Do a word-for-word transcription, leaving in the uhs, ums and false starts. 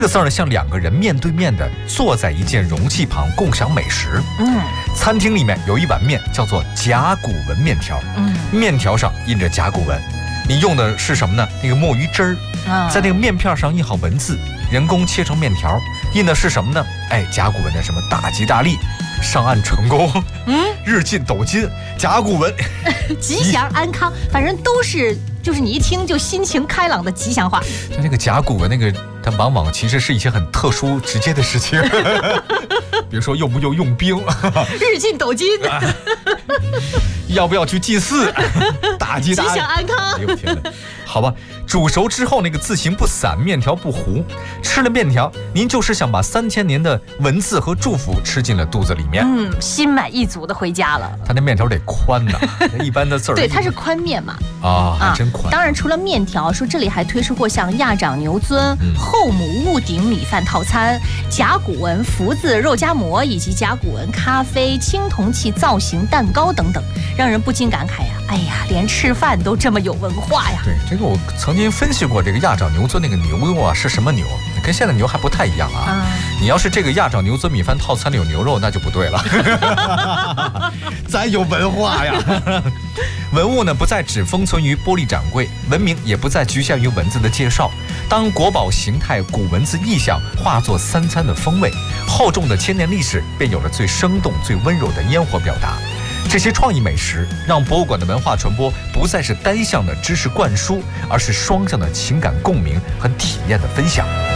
这个字呢，像两个人面对面的坐在一件容器旁共享美食。嗯，餐厅里面有一碗面，叫做甲骨文面条。嗯，面条上印着甲骨文，你用的是什么呢？那个墨鱼汁儿，啊、在那个面片上印好文字，人工切成面条，印的是什么呢？哎，甲骨文的什么大吉大利，上岸成功，嗯，日进斗金，甲骨文， 吉祥安康，反正都是。就是你一听就心情开朗的吉祥话。 像那个甲骨文那个，它往往其实是一些很特殊直接的事情，比如说用不用用兵， 日进斗金， 要不要去祭祀，大吉大利， 吉祥安康。 哎呦天哪！好吧，煮熟之后那个字形不散，面条不糊，吃了面条，您就是想把三千年的文字和祝福吃进了肚子里面。 嗯，心满意足的回家了。 它那面条得宽呐，一般的字儿。 对，它是宽面嘛。 啊，还真宽。 当然，除了面条，说这里还推出过像亚长牛尊、嗯、后母屋顶米饭套餐、甲骨文福字肉夹馍以及甲骨文咖啡、青铜器造型蛋糕等等，让人不禁感慨呀、啊，哎呀，连吃饭都这么有文化呀。 对，这个我曾经分析过，这个亚长牛尊那个牛肉啊是什么牛，跟现在牛还不太一样啊。啊你要是这个亚长牛尊米饭套餐里有牛肉，那就不对了。咱有文化呀。文物呢，不再只封存于玻璃展柜，文明也不再局限于文字的介绍。当国宝形态、古文字意象化作三餐的风味，厚重的千年历史便有了最生动、最温柔的烟火表达。这些创意美食让博物馆的文化传播不再是单向的知识灌输，而是双向的情感共鸣和体验的分享。